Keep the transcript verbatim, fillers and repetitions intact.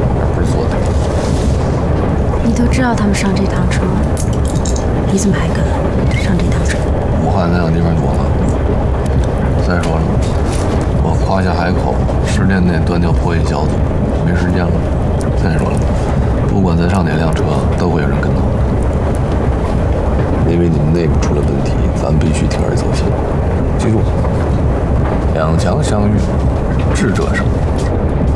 不是坐的。 你都知道他们上这趟车，你怎么还跟上这趟车？ 武汉那样地方多了。再说了，我夸下海口，十年内断掉破译小组，没时间了。再说了，不管咱上哪辆车，都会有人跟到。因为你们内部出了问题，咱必须铤而走险。记住，两强相遇，智者胜。